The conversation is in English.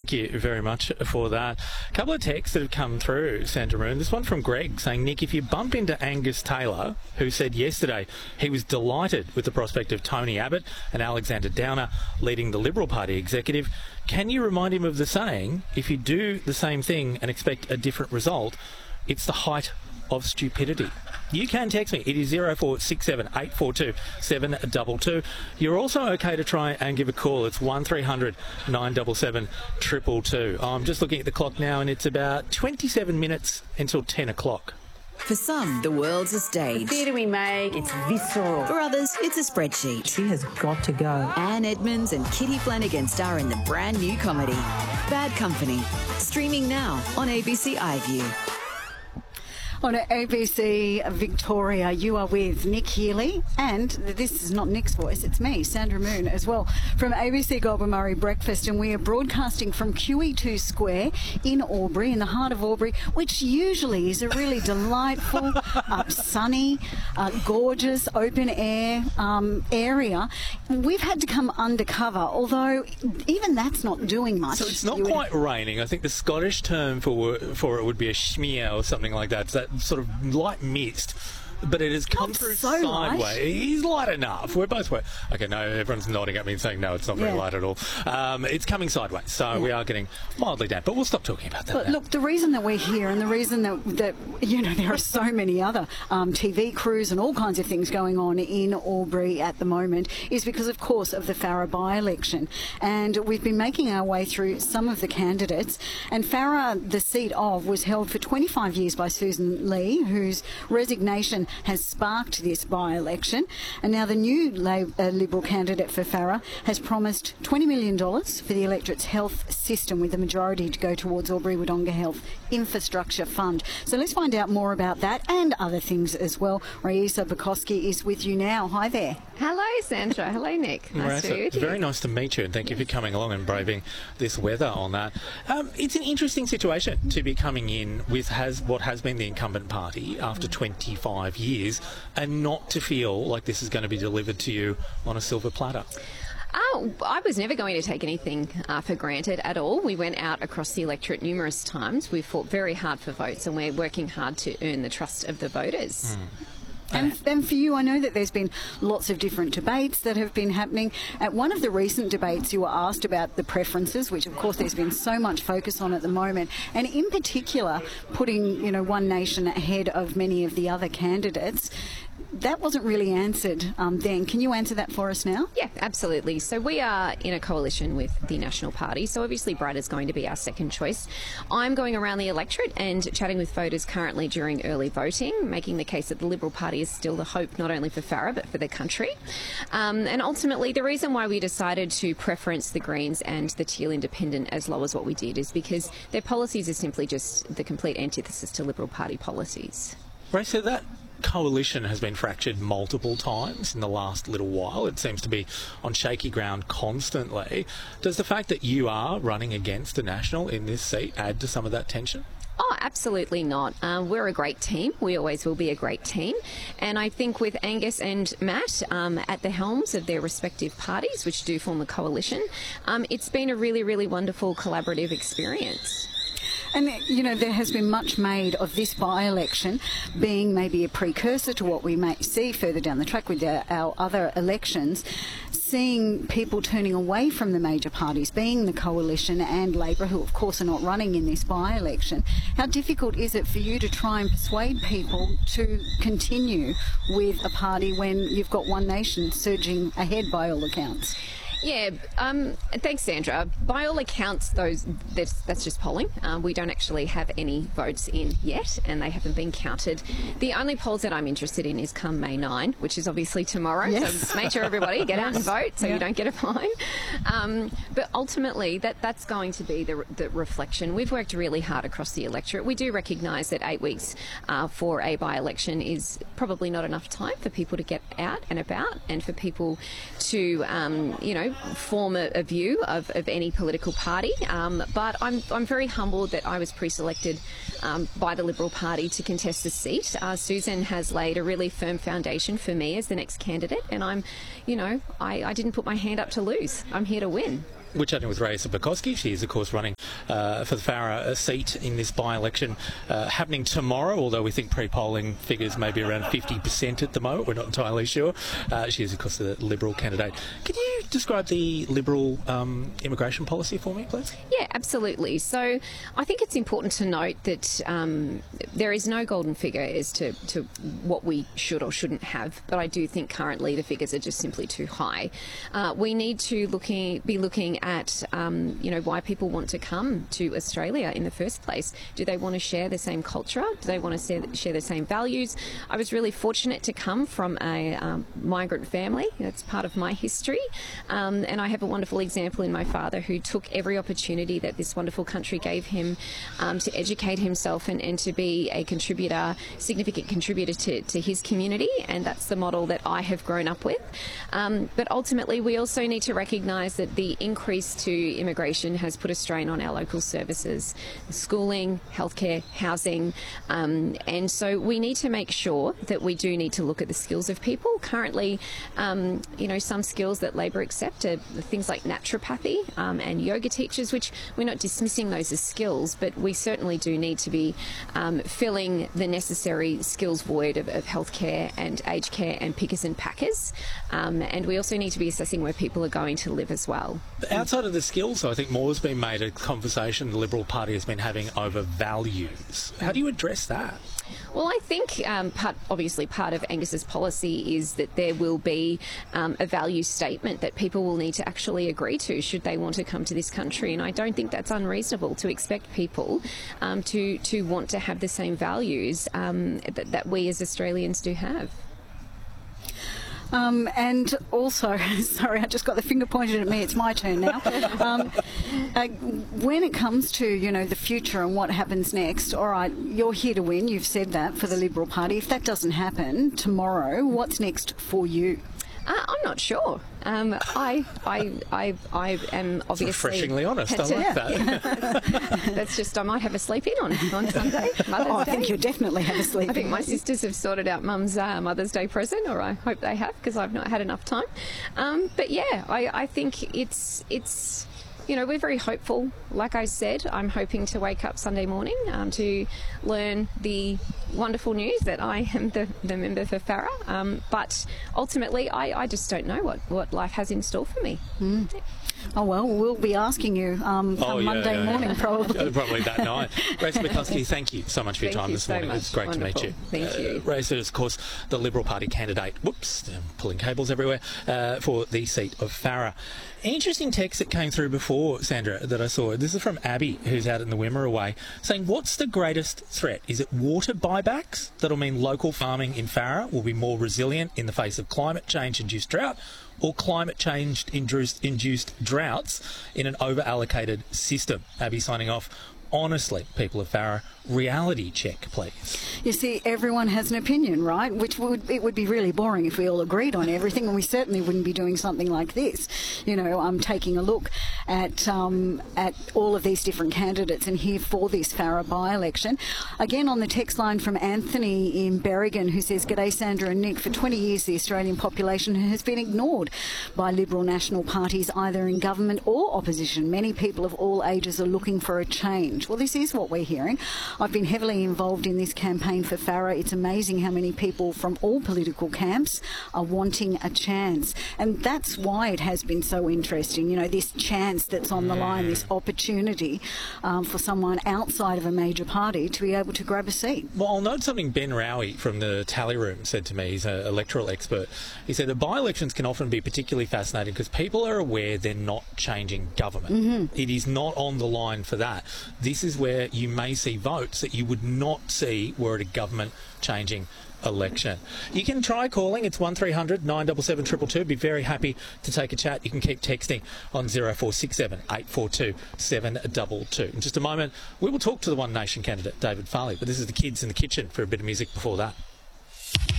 Thank you very much for that. A couple of texts that have come through, Sandra Moon. This one from Greg saying, Nick, if you bump into Angus Taylor, who said yesterday he was delighted with the prospect of Tony Abbott and Alexander Downer leading the Liberal Party executive, can you remind him of the saying, if you do the same thing and expect a different result, it's the height of stupidity? You can text me. It is 0467 842 722. You're also okay to try and give a call. It's 1300 977 222. I'm just looking at the clock now and it's about 27 minutes until 10 o'clock. For some, the world's a stage. The theatre we make, it's visceral. For others, it's a spreadsheet. She has got to go. Anne Edmonds and Kitty Flanagan star in the brand new comedy, Bad Company. Streaming now on ABC iView. On ABC Victoria, you are with Nick Healy, and this is not Nick's voice, it's me, Sandra Moon, as well, from ABC Goulburn Murray Breakfast, and we are broadcasting from QE2 Square in Albury, in the heart of Albury, which usually is a really delightful, sunny, gorgeous, open-air area. We've had to come undercover, although even that's not doing much. So it's not quite raining. I think the Scottish term for it would be a schmear or something like that. That sort of light mist, but it has come through sideways. Light. He's light enough. We're both okay. No, everyone's nodding at me and saying no, it's not very light at all. It's coming sideways, so we are getting mildly damp. But we'll stop talking about that. But now. look, the reason that we're here, and the reason that you know there are so many other TV crews and all kinds of things going on in Albury at the moment, is because, of course, of the Farrer by-election, and we've been making our way through some of the candidates. And Farrer, the seat of, was held for 25 years by Susan Lee, whose resignation has sparked this by-election. And now the new Liberal candidate for Farrer has promised $20 million for the electorate's health system, with the majority to go towards Albury-Wodonga Health Infrastructure Fund. So let's find out more about that and other things as well. Raisa Bukowski is with you now. Hi there. Hello, Sandra. Hello, Nick. Nice to meet you. It's very nice to meet you, and thank you for coming along and braving this weather on that. It's an interesting situation to be coming in with what has been the incumbent party after 25 years and not to feel like this is going to be delivered to you on a silver platter. I was never going to take anything for granted at all. We went out across the electorate numerous times. We fought very hard for votes, and we're working hard to earn the trust of the voters. And for you, I know that there's been lots of different debates that have been happening. At one of the recent debates, you were asked about the preferences, which of course there's been so much focus on at the moment, and in particular putting, One Nation ahead of many of the other candidates. That wasn't really answered then. Can you answer that for us now? Yeah, absolutely. So we are in a coalition with the National Party, so obviously Brad is going to be our second choice. I'm going around the electorate and chatting with voters currently during early voting, making the case that the Liberal Party is still the hope not only for Farrer but for the country. And ultimately the reason why we decided to preference the Greens and the Teal Independent as low as what we did is because their policies are simply just the complete antithesis to Liberal Party policies. Right, so that coalition has been fractured multiple times in the last little while. It seems to be on shaky ground constantly. Does the fact that you are running against the National in this seat add to some of that tension? Oh, absolutely not. We're a great team. We always will be a great team. And I think with Angus and Matt at the helms of their respective parties, which do form a coalition, it's been a really, really wonderful collaborative experience. And, there has been much made of this by-election being maybe a precursor to what we may see further down the track with our other elections, seeing people turning away from the major parties, being the Coalition and Labor, who of course are not running in this by-election. How difficult is it for you to try and persuade people to continue with a party when you've got One Nation surging ahead by all accounts? Yeah, thanks, Sandra. By all accounts, that's just polling. We don't actually have any votes in yet, and they haven't been counted. The only polls that I'm interested in is come May 9, which is obviously tomorrow. Yes. So make sure everybody get out and vote so you don't get a fine. But ultimately, that's going to be the reflection. We've worked really hard across the electorate. We do recognise that 8 weeks for a by-election is probably not enough time for people to get out and about and for people to, form a view of any political party. But I'm very humbled that I was pre-selected by the Liberal Party to contest the seat. Susan has laid a really firm foundation for me as the next candidate, and I didn't put my hand up to lose. I'm here to win. We're chatting with Raisa Bukowski. She is, of course, running for the Farrer seat in this by-election happening tomorrow, although we think pre-polling figures may be around 50% at the moment. We're not entirely sure. She is, of course, the Liberal candidate. Can you describe the Liberal immigration policy for me, please? Yeah, absolutely. So I think it's important to note that there is no golden figure as to what we should or shouldn't have, but I do think currently the figures are just simply too high. We need to be looking at why people want to come to Australia in the first place. Do they want to share the same culture? Do they want to share the same values? I was really fortunate to come from a migrant family. That's part of my history. And I have a wonderful example in my father, who took every opportunity that this wonderful country gave him to educate himself and to be a significant contributor to his community. And that's the model that I have grown up with. But ultimately, we also need to recognise that the increase to immigration has put a strain on our local services, schooling, healthcare, housing, and so we need to make sure that we do need to look at the skills of people. Currently, some skills that Labor accept are things like naturopathy and yoga teachers, which we're not dismissing those as skills, but we certainly do need to be filling the necessary skills void of healthcare and aged care and pickers and packers, and we also need to be assessing where people are going to live as well. Outside of the skills, I think more has been made a conversation the Liberal Party has been having over values. How do you address that? Well, I think part of Angus's policy is that there will be a value statement that people will need to actually agree to should they want to come to this country, and I don't think that's unreasonable to expect people to want to have the same values that we as Australians do have. And also, sorry, I just got the finger pointed at me. It's my turn now. When it comes to, the future and what happens next, all right, you're here to win. You've said that for the Liberal Party. If that doesn't happen tomorrow, what's next for you? I'm not sure. I am obviously refreshingly honest. I like that. That's just, I might have a sleep in on Sunday. I think you'll definitely have a sleep in. I think my sisters have sorted out Mum's Mother's Day present, or I hope they have, because I've not had enough time. But yeah, I think it's. We're very hopeful. Like I said, I'm hoping to wake up Sunday morning to learn the wonderful news that I am the member for Farrer. But ultimately, I just don't know what life has in store for me. Mm. Oh, well, we'll be asking you Monday morning, probably. Probably that night. Raisa Bukowski, thank you so much for your time this morning. It's great to meet you. Thank you. Raisa is, of course, the Liberal Party candidate. Whoops, I'm pulling cables everywhere, for the seat of Farrer. Interesting text that came through before, Sandra, that I saw. This is from Abby, who's out in the Wimmera Way, saying, what's the greatest threat? Is it water buybacks? That'll mean local farming in Farrer will be more resilient in the face of climate change-induced drought, or climate change-induced droughts in an over-allocated system? Abby signing off. Honestly, people of Farrer, reality check, please. You see, everyone has an opinion, right? It would be really boring if we all agreed on everything, and we certainly wouldn't be doing something like this. I'm taking a look at all of these different candidates and here for this Farrer by-election. Again, on the text line from Anthony in Berrigan, who says, "G'day, Sandra and Nick. For 20 years, the Australian population has been ignored by Liberal national parties, either in government or opposition. Many people of all ages are looking for a change." Well, this is what we're hearing. I've been heavily involved in this campaign for Farrer. It's amazing how many people from all political camps are wanting a chance. And that's why it has been so interesting, this chance that's on the line, this opportunity for someone outside of a major party to be able to grab a seat. Well, I'll note something Ben Rowie from the Tally Room said to me. He's an electoral expert. He said that by-elections can often be particularly fascinating because people are aware they're not changing government. Mm-hmm. It is not on the line for that. This is where you may see votes that you would not see were it a government changing election. You can try calling. It's 1300 977 222. Be very happy to take a chat. You can keep texting on 0467 842 722. In just a moment, we will talk to the One Nation candidate, David Farley. But this is the Kids in the Kitchen for a bit of music before that.